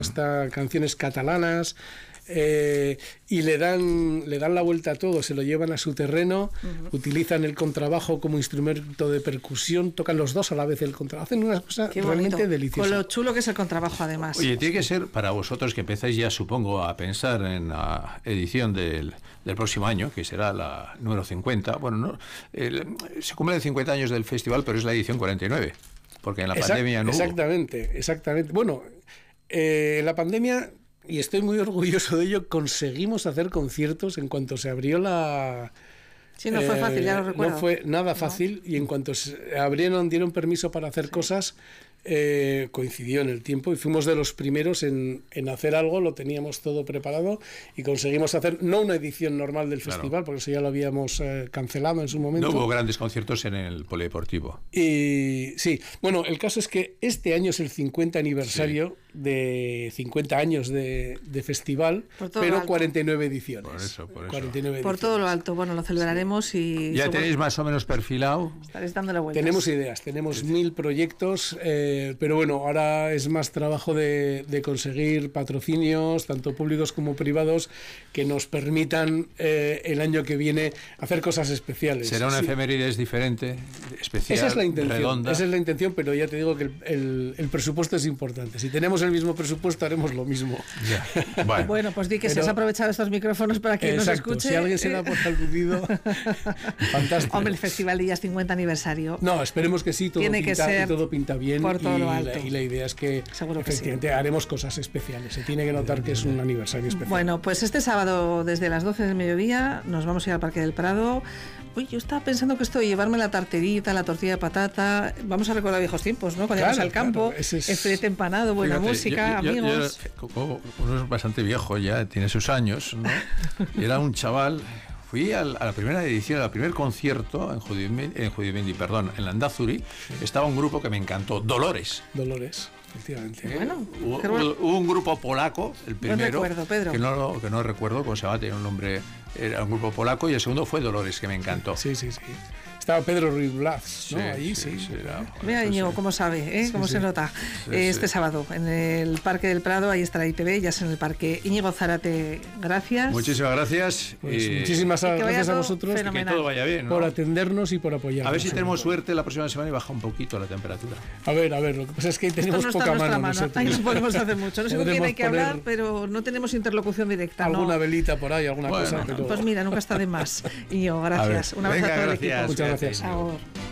hasta canciones catalanas. Y le dan la vuelta a todo, se lo llevan a su terreno, utilizan el contrabajo como instrumento de percusión, tocan los dos a la vez el contrabajo, hacen una cosa realmente deliciosa. Con lo chulo que es el contrabajo, además. Oye, tiene que ser para vosotros que empezáis ya, supongo, a pensar en la edición del próximo año, que será la número 50. Bueno, no, se cumplen 50 años del festival, pero es la edición 49, porque en la pandemia no hubo. Exactamente. Bueno, en la pandemia... Y estoy muy orgulloso de ello, conseguimos hacer conciertos en cuanto se abrió la... Sí, no fue fácil, ya lo recuerdo. No fue nada fácil, y en cuanto se abrieron, dieron permiso para hacer cosas, coincidió en el tiempo y fuimos de los primeros en hacer algo, lo teníamos todo preparado y conseguimos hacer, no una edición normal del festival, porque eso ya lo habíamos cancelado en su momento. No hubo grandes conciertos en el polideportivo. Y sí, bueno, el caso es que este año es el 50 aniversario de 50 años de festival, pero 49 ediciones. Por eso. 49 por todo lo alto. Bueno, lo celebraremos y... ¿Ya tenéis más o menos perfilado? Estaréis dándole vueltas. Tenemos ideas, tenemos 1000 proyectos, pero bueno, ahora es más trabajo de conseguir patrocinios, tanto públicos como privados, que nos permitan el año que viene hacer cosas especiales. ¿Será una efemérides diferente, especial, esa es la intención, redonda? Esa es la intención, pero ya te digo que el presupuesto es importante. Si tenemos el mismo presupuesto, haremos lo mismo. Ya. Bueno, pues di que se has aprovechado estos micrófonos para que nos escuche. Si alguien se da por aludido, fantástico. Hombre, el festival de ya es 50 aniversario. No, esperemos que sí, todo pinta bien. Por todo lo alto. Y la idea es que efectivamente haremos cosas especiales. Se tiene que notar que es un aniversario especial. Bueno, pues este sábado desde las 12 del mediodía nos vamos a ir al Parque del Prado. Uy, yo estaba pensando que esto de llevarme la tarterita, la tortilla de patata, vamos a recordar viejos tiempos, ¿no? Cuando íbamos al campo, el filete empanado, buena música, amigos. Como uno es bastante viejo ya, tiene sus años, ¿no? Era un chaval. Fui a la primera edición, al primer concierto en Judimendi, en Landázuri. Estaba un grupo que me encantó, Dolores. Efectivamente. Bueno, hubo un grupo polaco, el primero, buen recuerdo, Pedro. que no recuerdo cómo se llama, tenía un nombre, era un grupo polaco, y el segundo fue Dolores, que me encantó. Sí. Estaba Pedro Ruiz Blas, ¿no? Allí, sí. Mira, Íñigo, cómo sabe, cómo se nota. Este sábado, en el Parque del Prado, ahí estará ITV, ya es en el parque. Íñigo Zárate, gracias. Muchísimas gracias. Muchísimas gracias a vosotros. Y que todo vaya bien, ¿no? Por atendernos y por apoyarnos. A ver si tenemos suerte la próxima semana y baja un poquito la temperatura. A ver, lo que pasa es que tenemos poca mano. Ahí no podemos hacer mucho. No sé con quién hay que hablar, pero no tenemos interlocución directa. Alguna velita por ahí, alguna cosa. Pero... Pues mira, nunca está de más. Íñigo, gracias. Un abrazo a todo el equipo. Muchas gracias. Ahora.